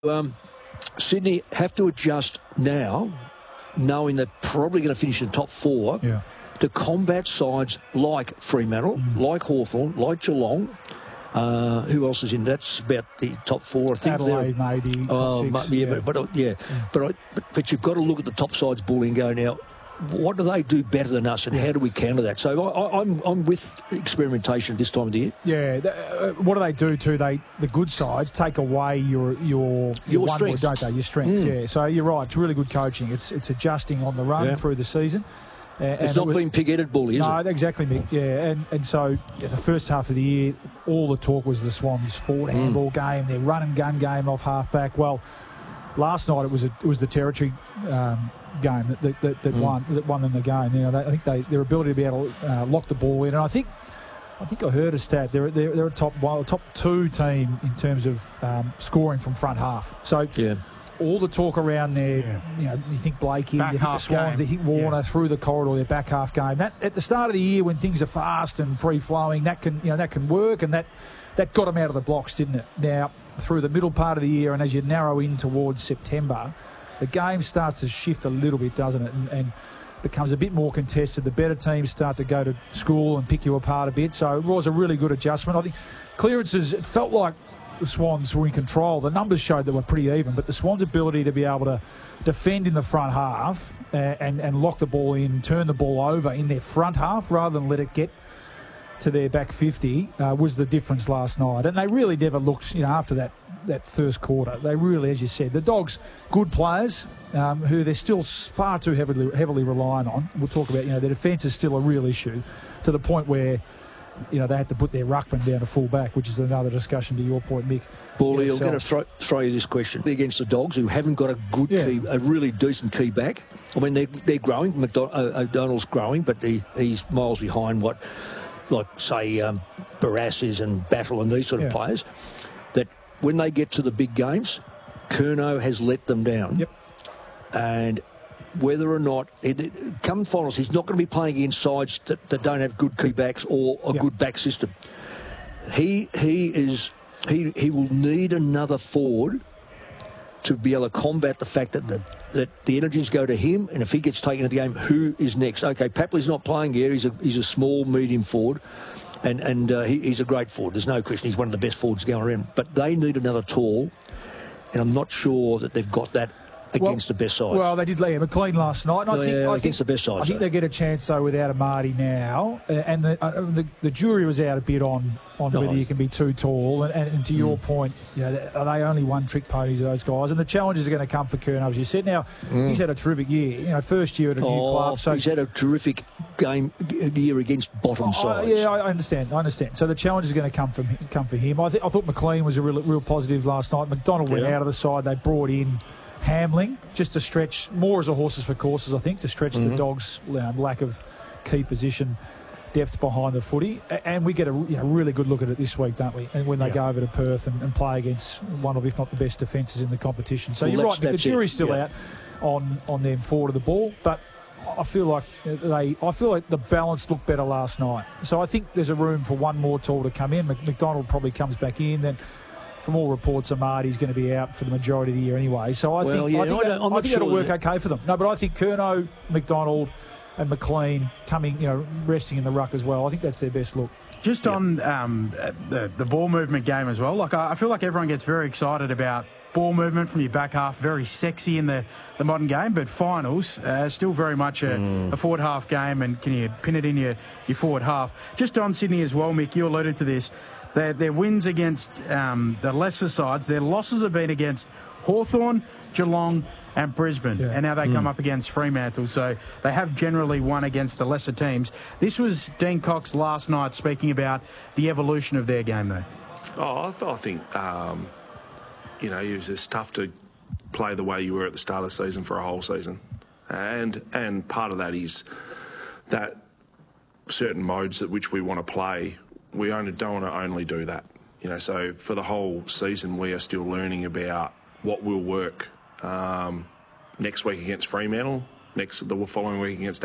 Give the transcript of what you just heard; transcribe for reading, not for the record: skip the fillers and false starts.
Sydney have to adjust now, knowing they're probably going to finish in the top 4, to combat sides like Fremantle, like Hawthorn, like Geelong. Who else is in? That's about the top 4. I think Adelaide, maybe top 6. But you've got to look at the top sides bully and go, now, what do they do better than us, and how do we counter that? So I'm with experimentation this time of the year. Yeah, what do they do too? The good sides take away your strength, don't they? Your strengths. Yeah. So you're right. It's really good coaching. It's adjusting on the run through the season. It's not being pig-headed bully, is it? No, exactly, Mick. Yeah, and so the first half of the year, all the talk was the Swans' forward handball game, their run and gun game off halfback. Well, last night it was the Territory game that won them the game. You know, I think their ability to be able to lock the ball in, and I think I heard a stat. They're a top 2 team in terms of scoring from front half. So all the talk around there, you know, you think Blakey, you think the Swans, you think Warner through the corridor, their back half game. That at the start of the year when things are fast and free flowing, that can work, and that got them out of the blocks, didn't it? Now through the middle part of the year, and as you narrow in towards September, the game starts to shift a little bit, doesn't it? And becomes a bit more contested. The better teams start to go to school and pick you apart a bit. So it was a really good adjustment. I think clearances, it felt like the Swans were in control. The numbers showed they were pretty even, but the Swans' ability to be able to defend in the front half and lock the ball in, turn the ball over in their front half rather than let it get to their back 50 was the difference last night. And they really never looked, after that first quarter. They really, as you said, the Dogs, good players who they're still far too heavily relying on. We'll talk about, their defence is still a real issue to the point where, they had to put their ruckman down to full back, which is another discussion to your point, Mick. Borley, I'm going to throw you this question. Against the Dogs, who haven't got a good key, a really decent key back. I mean, they're growing. O'Donnell's growing, but he's miles behind what, say, Barras is and Battle and these sort of players. That when they get to the big games, Curnow has let them down. Yep. And whether or not, come finals, he's not going to be playing against sides that don't have good key backs or a good back system. He will need another forward to be able to combat the fact that the energies go to him, and if he gets taken to the game, who is next? Okay, Papley's not playing here. He's a small, medium forward, and he's a great forward. There's no question. He's one of the best forwards going around. But they need another tall, and I'm not sure that they've got that against the best sides. Well, they did Liam McLean last night. And I think the best sides. I think they get a chance, though, without Amati now. And the jury was out a bit on whether you can be too tall. And to your point, are they only one-trick ponies, those guys? And the challenges are going to come for Curnow, as you said. Now, he's had a terrific year. First year at a new club. So he's had a terrific year against bottom sides. Yeah, I understand. So the challenge is going to come for him. I thought McLean was a real positive last night. McDonald went out of the side. They brought in Hamling, just to stretch, more as a horses for courses, I think, to stretch the Dogs' lack of key position depth behind the footy. And we get a really good look at it this week, don't we? And when they go over to Perth and play against one of, if not the best defences in the competition. So you're right, the jury's still out on them forward of the ball, but I feel like the balance looked better last night. So I think there's a room for one more tall to come in. McDonald probably comes back in, then from all reports, Amati's going to be out for the majority of the year anyway. So I think that'll work okay for them. No, but I think Curnow, McDonald and McLean coming, resting in the ruck as well. I think that's their best look. Just on the ball movement game as well. I feel like everyone gets very excited about ball movement from your back half, very sexy in the modern game, but finals still very much a forward half game, and can you pin it in your forward half? Just on Sydney as well, Mick, you alluded to this. Their wins against the lesser sides, their losses have been against Hawthorn, Geelong and Brisbane, and now they come up against Fremantle, so they have generally won against the lesser teams. This was Dean Cox last night speaking about the evolution of their game, though. I think, it's tough to play the way you were at the start of the season for a whole season, and part of that is that certain modes at which we want to play, we don't want to only do that. So for the whole season, we are still learning about what will work next week against Fremantle, the following week against